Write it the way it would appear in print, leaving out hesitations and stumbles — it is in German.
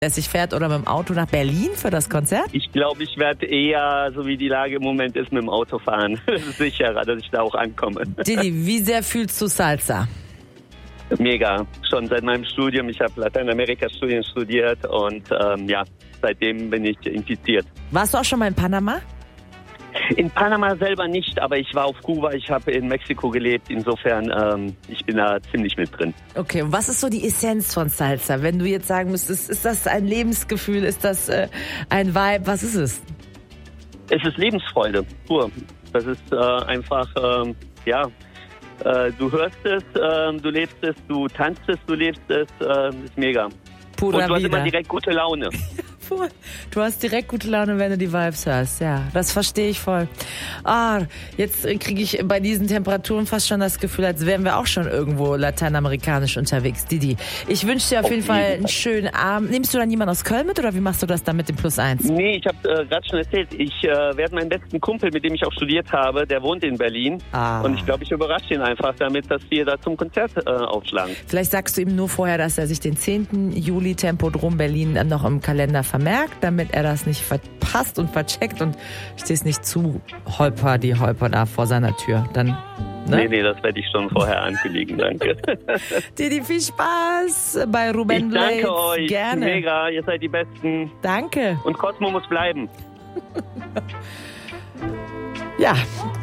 sich fährt oder mit dem Auto nach Berlin für das Konzert? Ich glaube, ich werde eher, so wie die Lage im Moment ist, mit dem Auto fahren. Das ist sicherer, dass ich da auch ankomme. Didi, wie sehr fühlst du Salsa? Mega. Schon seit meinem Studium. Ich habe Lateinamerika-Studien studiert und seitdem bin ich infiziert. Warst du auch schon mal in Panama? In Panama selber nicht, aber ich war auf Kuba, ich habe in Mexiko gelebt. Insofern, ich bin da ziemlich mit drin. Okay, und was ist so die Essenz von Salsa? Wenn du jetzt sagen müsstest, ist das ein Lebensgefühl, ist das ein Vibe, was ist es? Es ist Lebensfreude, pur. Das ist einfach, du hörst es, du lebst es, du tanzt es, du lebst es, ist mega. Pura und du hast vida. immer direkt gute Laune. Du hast direkt gute Laune, wenn du die Vibes hörst. Ja, das verstehe ich voll. Jetzt kriege ich bei diesen Temperaturen fast schon das Gefühl, als wären wir auch schon irgendwo lateinamerikanisch unterwegs. Didi, ich wünsche dir auf jeden Fall einen schönen Abend. Nimmst du dann jemanden aus Köln mit oder wie machst du das dann mit dem +1? Nee, ich habe gerade schon erzählt, ich werde meinen besten Kumpel, mit dem ich auch studiert habe, der wohnt in Berlin. Und ich glaube, ich überrasche ihn einfach damit, dass wir da zum Konzert aufschlagen. Vielleicht sagst du ihm nur vorher, dass er sich den 10. Juli Tempodrom Berlin noch im Kalender vermerkt, damit er das nicht verpasst und vercheckt und stehst nicht zu holper da vor seiner Tür. Dann, ne? Nee, das werde ich schon vorher ankündigen, danke. Didi, viel Spaß bei Ruben Blades. Ich danke euch. Gerne. Mega, ihr seid die Besten. Danke. Und Cosmo muss bleiben. Ja,